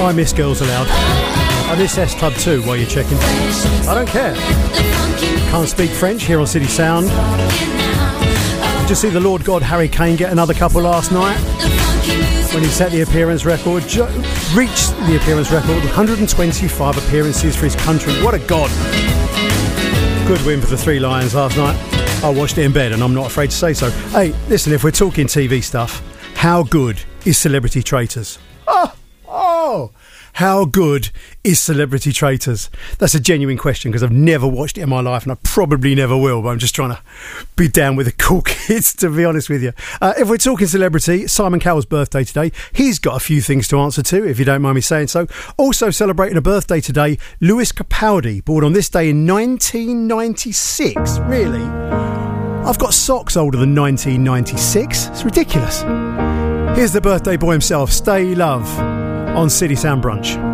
I miss Girls Aloud. I miss S Club too while you're checking. I don't care. Can't speak French here on City Sound. Did you see the Lord God Harry Kane get another couple last night? When he set the appearance record, reached the appearance record, 125 appearances for his country. What a god. Good win for the Three Lions last night. I watched it in bed and I'm not afraid to say so. Hey, listen, if we're talking TV stuff, how good is Celebrity Traitors? Oh, how good is Celebrity Traitors? That's a genuine question because I've never watched it in my life and I probably never will, but I'm just trying to be down with the cool kids, to be honest with you. If we're talking celebrity, Simon Cowell's birthday today. He's got a few things to answer to, if you don't mind me saying so. Also celebrating a birthday today, Lewis Capaldi, born on this day in 1996. Really? I've got socks older than 1996. It's ridiculous. Here's the birthday boy himself, Stay Love, on City Sound Brunch.